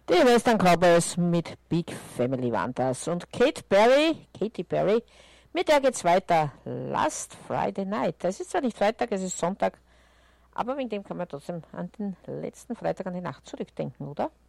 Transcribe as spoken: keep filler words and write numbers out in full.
Die Western Cowboys mit Big Family waren das. Und Kate Perry, Katy Perry, mit der geht's weiter. Last Friday Night. Es ist zwar nicht Freitag, es ist Sonntag, aber wegen dem kann man trotzdem an den letzten Freitag an die Nacht zurückdenken, oder?